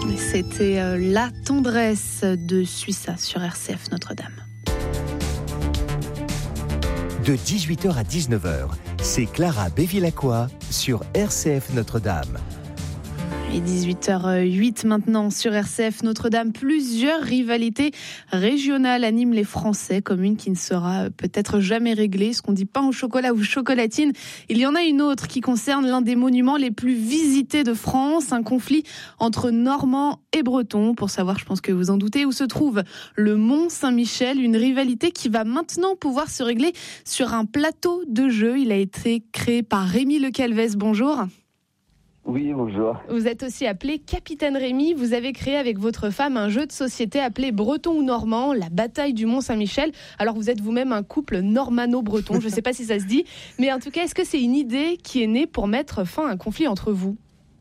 C'était La tendresse de Suissa sur RCF Notre-Dame. De 18h à 19h, c'est Clara Bévilacqua sur RCF Notre-Dame. Et 18h08 maintenant sur RCF Notre-Dame. Plusieurs rivalités régionales animent les Français, comme une qui ne sera peut-être jamais réglée, ce qu'on dit pain au chocolat ou chocolatine. Il y en a une autre qui concerne l'un des monuments les plus visités de France, un conflit entre Normands et Bretons. Pour savoir, je pense que vous en doutez, où se trouve le Mont Saint-Michel, une rivalité qui va maintenant pouvoir se régler sur un plateau de jeu. Il a été créé par Rémi Le Calvez. Bonjour. Oui, bonjour. Vous êtes aussi appelé Capitaine Rémi. Vous avez créé avec votre femme un jeu de société appelé Breton ou Normand, la bataille du Mont Saint-Michel. Alors vous êtes vous-même un couple normano-breton, je ne sais pas si ça se dit, mais en tout cas, est-ce que c'est une idée qui est née pour mettre fin à un conflit entre vous ?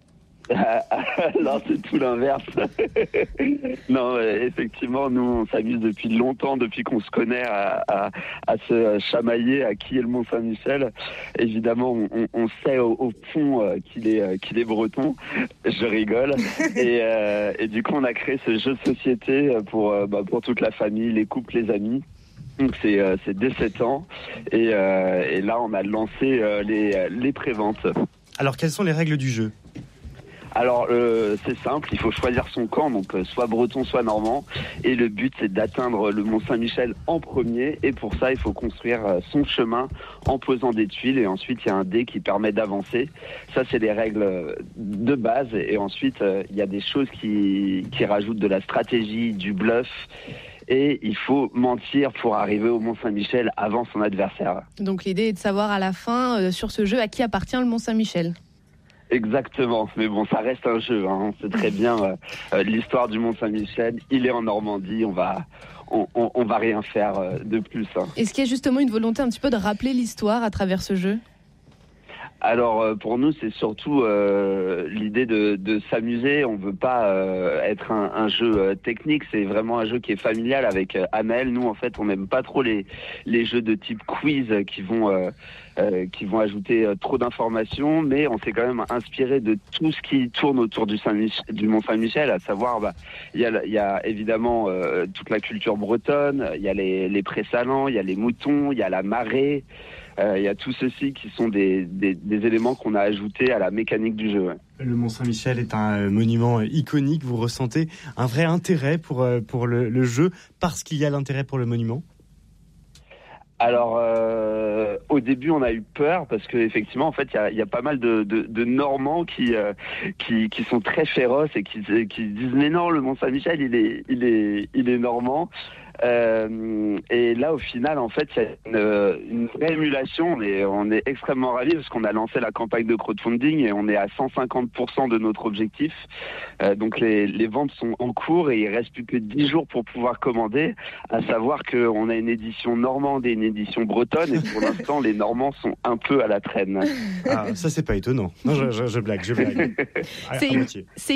Non, c'est tout l'inverse. Non, effectivement, nous, on s'amuse depuis longtemps, depuis qu'on se connaît, à se chamailler à qui est le Mont Saint-Michel. Évidemment, on sait au fond qu'il est breton. Je rigole. Et du coup, on a créé ce jeu de société pour toute la famille, les couples, les amis. Donc c'est dès 7 ans. Et là, on a lancé les préventes. Alors, quelles sont les règles du jeu ? Alors c'est simple, il faut choisir son camp, donc soit breton, soit normand, et le but c'est d'atteindre le Mont Saint-Michel en premier, et pour ça il faut construire son chemin en posant des tuiles, et ensuite il y a un dé qui permet d'avancer. Ça c'est les règles de base, et ensuite il y a des choses qui rajoutent de la stratégie, du bluff, et il faut mentir pour arriver au Mont Saint-Michel avant son adversaire. Donc l'idée est de savoir à la fin sur ce jeu à qui appartient le Mont Saint-Michel. Exactement, mais bon, ça reste un jeu, hein. C'est très bien l'histoire du Mont Saint-Michel. Il est en Normandie, on va rien faire de plus. Hein. Est-ce qu'il y a justement une volonté un petit peu de rappeler l'histoire à travers ce jeu ? Alors pour nous c'est surtout l'idée de s'amuser. On veut pas être un jeu technique, c'est vraiment un jeu qui est familial avec Amel. Nous en fait on n'aime pas trop les jeux de type quiz qui vont ajouter trop d'informations, mais on s'est quand même inspiré de tout ce qui tourne autour du Mont Saint-Michel, à savoir il y a évidemment toute la culture bretonne, il y a les présalants, il y a les moutons, il y a la marée. Il y a tout ceci qui sont des éléments qu'on a ajoutés à la mécanique du jeu. Ouais. Le Mont Saint-Michel est un monument iconique. Vous ressentez un vrai intérêt pour le jeu parce qu'il y a l'intérêt pour le monument ? Alors, au début, on a eu peur parce que effectivement, en fait, il y a pas mal de Normands qui sont très féroces et qui disent mais non, le Mont Saint-Michel, il est normand. Et là, au final, en fait, il y a une vraie émulation. On est extrêmement ravis parce qu'on a lancé la campagne de crowdfunding et on est à 150% de notre objectif. Donc, les ventes sont en cours et il reste plus que 10 jours pour pouvoir commander. À savoir qu'on a une édition normande et une édition bretonne et pour l'instant, les Normands sont un peu à la traîne. Ah, ça, c'est pas étonnant. Non, je blague. C'est